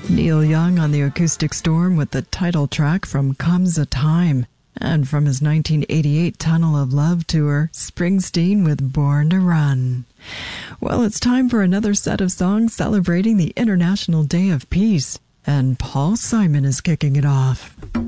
Neil Young on the Acoustic Storm with the title track from Comes a Time. And from his 1988 Tunnel of Love tour, Springsteen with Born to Run. Well, it's time for another set of songs celebrating the International Day of Peace. And Paul Simon is kicking it off.